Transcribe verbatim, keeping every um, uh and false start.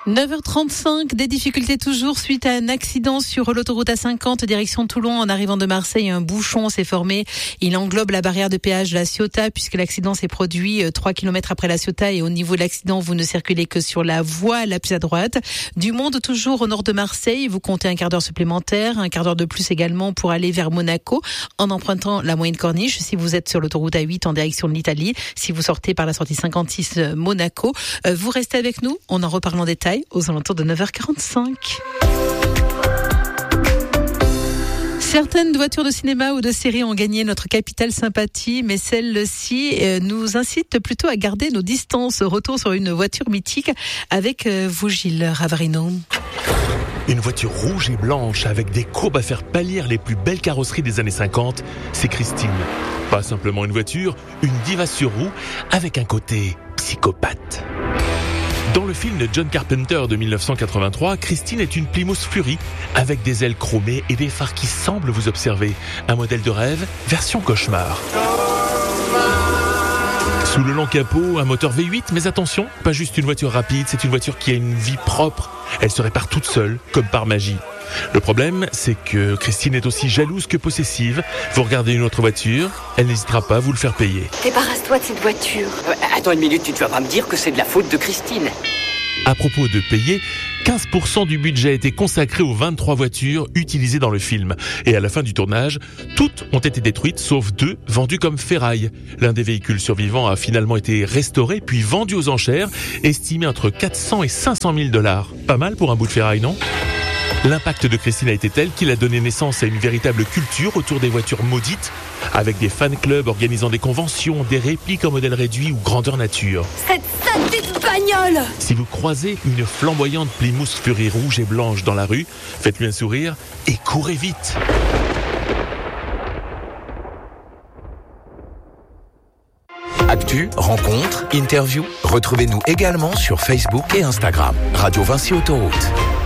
neuf heures trente-cinq, des difficultés toujours suite à un accident sur l'autoroute A cinquante direction Toulon en arrivant de Marseille. Un bouchon s'est formé. Il englobe la barrière de péage de la Ciotat puisque l'accident s'est produit trois kilomètres après la Ciotat et au niveau de l'accident, vous ne circulez que sur la voie la plus à droite. Du monde toujours au nord de Marseille. Vous comptez un quart d'heure supplémentaire, un quart d'heure de plus également pour aller vers Monaco en empruntant la moyenne corniche. Si vous êtes sur l'autoroute A huit en direction de l'Italie, si vous sortez par la sortie cinquante-six Monaco, vous restez avec nous. On en reparle en détail aux alentours de neuf heures quarante-cinq. Certaines voitures de cinéma ou de série ont gagné notre capitale sympathie, mais celle-ci nous incite plutôt à garder nos distances. Retour sur une voiture mythique avec vous, Gilles Ravarino. Une voiture rouge et blanche avec des courbes à faire pâlir les plus belles carrosseries des années cinquante, c'est Christine. Pas simplement une voiture, une diva sur roue avec un côté psychopathe. Dans le film de John Carpenter de dix-neuf cent quatre-vingt-trois, Christine est une Plymouth Fury avec des ailes chromées et des phares qui semblent vous observer. Un modèle de rêve, version cauchemar. Sous le long capot, un moteur V huit, mais attention, pas juste une voiture rapide, c'est une voiture qui a une vie propre. Elle se répare toute seule, comme par magie. Le problème, c'est que Christine est aussi jalouse que possessive. Vous regardez une autre voiture, elle n'hésitera pas à vous le faire payer. Débarrasse-toi de cette voiture. Euh, attends une minute, tu ne vas pas me dire que c'est de la faute de Christine. À propos de payer, quinze pour cent du budget a été consacré aux vingt-trois voitures utilisées dans le film. Et à la fin du tournage, toutes ont été détruites, sauf deux vendues comme ferraille. L'un des véhicules survivants a finalement été restauré, puis vendu aux enchères, estimé entre quatre cents et cinq cent mille dollars. Pas mal pour un bout de ferraille, non ? L'impact de Christine a été tel qu'il a donné naissance à une véritable culture autour des voitures maudites, avec des fan clubs organisant des conventions, des répliques en modèle réduit ou grandeur nature. Cette saleté de bagnole! Si vous croisez une flamboyante Plymouth Fury rouge et blanche dans la rue, faites-lui un sourire et courez vite. Actu, rencontres, interviews, retrouvez-nous également sur Facebook et Instagram. Radio Vinci Autoroute.